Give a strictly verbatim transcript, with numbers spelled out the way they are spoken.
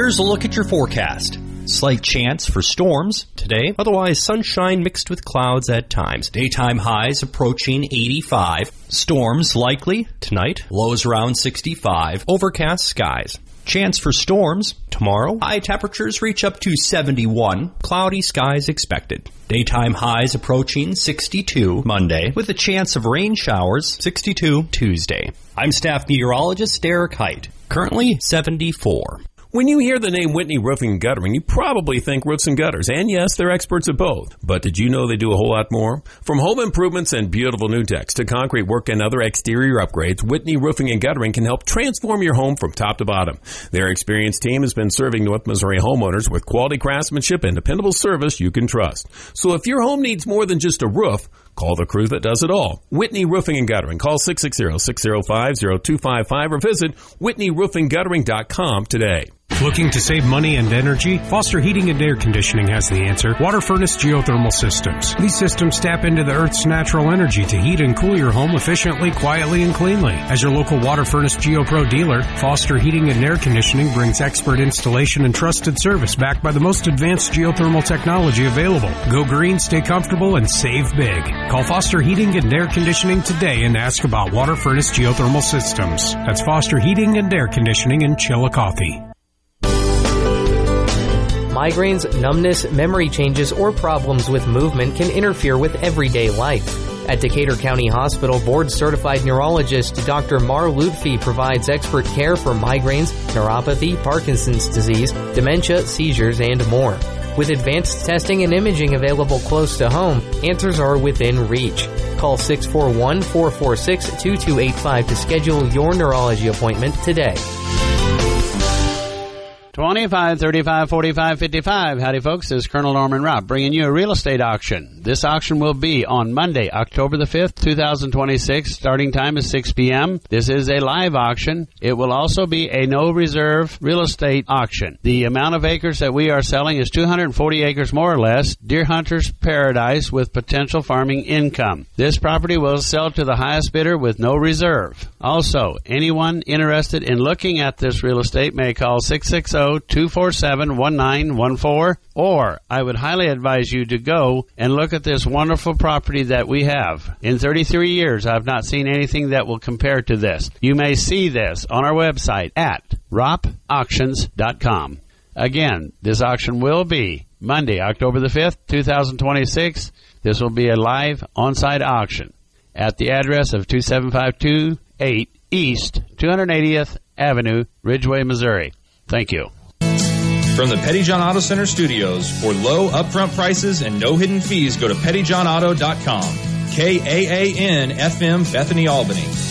Here's a look at your forecast. Slight chance for storms today, otherwise sunshine mixed with clouds at times. Daytime highs approaching eighty-five. Storms likely tonight, lows around sixty-five. Overcast skies. Chance for storms tomorrow. High temperatures reach up to seventy-one. Cloudy skies expected. Daytime highs approaching sixty-two Monday, with a chance of rain showers, sixty-two Tuesday. I'm staff meteorologist Derek Height. Currently seventy-four. When you hear the name Whitney Roofing and Guttering, you probably think roofs and gutters. And yes, they're experts at both. But did you know they do a whole lot more? From home improvements and beautiful new decks to concrete work and other exterior upgrades, Whitney Roofing and Guttering can help transform your home from top to bottom. Their experienced team has been serving North Missouri homeowners with quality craftsmanship and dependable service you can trust. So if your home needs more than just a roof, call the crew that does it all. Whitney Roofing and Guttering. Call six six zero, six zero five, zero two five five or visit whitney roofing guttering dot com today. Looking to save money and energy? Foster Heating and Air Conditioning has the answer. Water Furnace Geothermal Systems. These systems tap into the Earth's natural energy to heat and cool your home efficiently, quietly, and cleanly. As your local Water Furnace GeoPro dealer, Foster Heating and Air Conditioning brings expert installation and trusted service backed by the most advanced geothermal technology available. Go green, stay comfortable, and save big. Call Foster Heating and Air Conditioning today and ask about Water Furnace Geothermal Systems. That's Foster Heating and Air Conditioning in Chillicothe. Migraines, numbness, memory changes, or problems with movement can interfere with everyday life. At Decatur County Hospital, board-certified neurologist Doctor Mar Lutfi provides expert care for migraines, neuropathy, Parkinson's disease, dementia, seizures, and more. With advanced testing and imaging available close to home, answers are within reach. Call six four one, four four six, two two eight five to schedule your neurology appointment today. twenty-five, thirty-five, forty-five, fifty-five. Howdy, folks. This is Colonel Norman Robb bringing you a real estate auction. This auction will be on Monday, October the fifth, two thousand twenty-six. Starting time is six p.m. This is a live auction. It will also be a no-reserve real estate auction. The amount of acres that we are selling is two hundred forty acres more or less, deer hunter's paradise with potential farming income. This property will sell to the highest bidder with no reserve. Also, anyone interested in looking at this real estate may call six six zero, two four seven, one nine one four, or I would highly advise you to go and look at this wonderful property that we have. In thirty-three years, I've not seen anything that will compare to this. You may see this on our website at rop auctions dot com. Again, this auction will be Monday, October the fifth, two thousand twenty-six. This will be a live on-site auction at the address of two seven five two eight East two hundred eightieth Avenue, Ridgeway, Missouri. Thank you. From the Pettyjohn Auto Center studios, for low upfront prices and no hidden fees, go to pettyjohn auto dot com. K A A N F M, Bethany, Albany.